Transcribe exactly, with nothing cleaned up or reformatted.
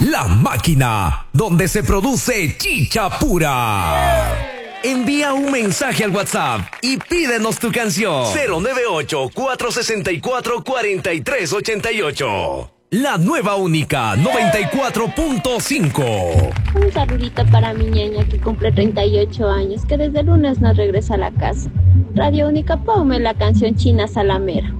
La Máquina, donde se produce chicha pura. Envía un mensaje al WhatsApp y pídenos tu canción. cero nueve ocho, cuatro seis cuatro, cuatro tres ocho ocho. La nueva única noventa y cuatro punto cinco. Un saludito para mi ñaña que cumple treinta y ocho años, que desde el lunes no regresa a la casa. Radio Única, ponme la canción China Salamera.